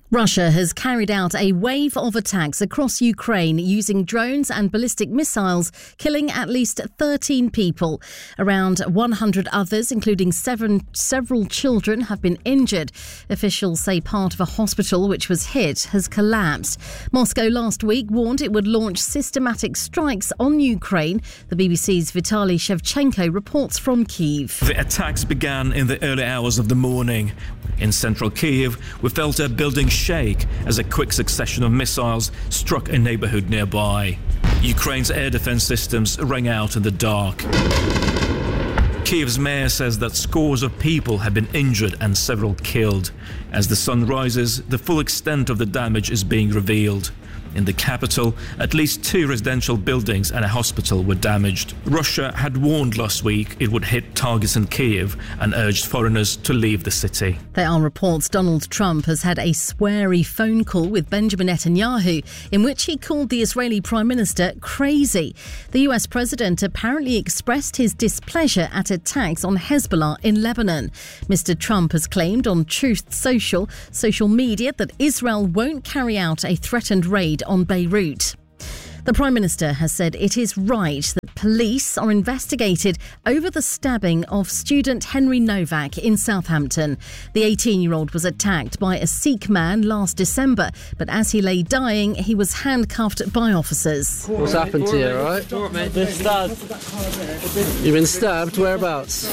Russia has carried out a wave of attacks across Ukraine using drones and ballistic missiles, killing at least 13 people. Around 100 others, including several children, have been injured. Officials say part of a hospital which was hit has collapsed. Moscow last week warned it would launch systematic strikes on Ukraine. The BBC's Vitaly Shevchenko reports from Kyiv. The attacks began in the early hours of the morning. In central Kyiv, we felt a building shake as a quick succession of missiles struck a neighborhood nearby. Ukraine's air defense systems rang out in the dark. Kyiv's mayor says that scores of people have been injured and several killed. As the sun rises, the full extent of the damage is being revealed. In the capital, at least 2 residential buildings and a hospital were damaged. Russia had warned last week it would hit targets in Kyiv and urged foreigners to leave the city. There are reports Donald Trump has had a sweary phone call with Benjamin Netanyahu in which he called the Israeli Prime Minister crazy. The US president apparently expressed his displeasure at attacks on Hezbollah in Lebanon. Mr. Trump has claimed on Truth Social media that Israel won't carry out a threatened raid on Beirut. The Prime Minister has said it is right that police are investigated over the stabbing of student Henry Novak in Southampton. The 18-year-old was attacked by a Sikh man last December, but as he lay dying, he was handcuffed by officers. What's happened to you, all right? Been stabbed. You've been stabbed? Whereabouts?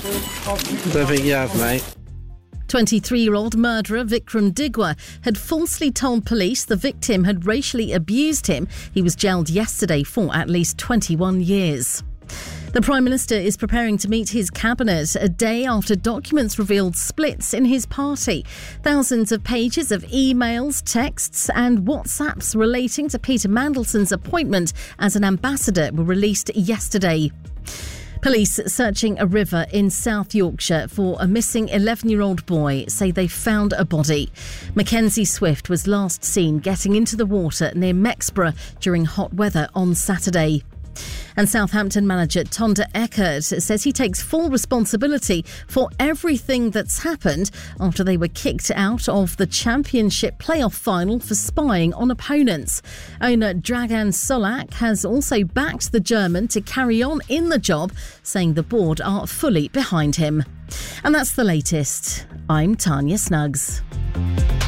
Don't think you have, mate. 23-year-old murderer Vikram Digwa had falsely told police the victim had racially abused him. He was jailed yesterday for at least 21 years. The Prime Minister is preparing to meet his cabinet a day after documents revealed splits in his party. Thousands of pages of emails, texts and WhatsApps relating to Peter Mandelson's appointment as an ambassador were released yesterday. Police searching a river in South Yorkshire for a missing 11-year-old boy say they found a body. Mackenzie Swift was last seen getting into the water near Mexborough during hot weather on Saturday. And Southampton manager Tonda Eckert says he takes full responsibility for everything that's happened after they were kicked out of the Championship playoff final for spying on opponents. Owner Dragan Solak has also backed the German to carry on in the job, saying the board are fully behind him. And that's the latest. I'm Tanya Snuggs.